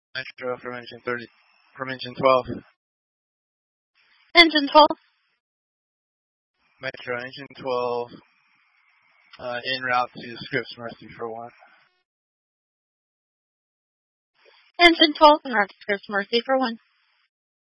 Metro from engine 12. Engine 12. Metro, engine 12, en route to Scripps Mercy for 1. Engine 12, en route to Scripps Mercy for 1.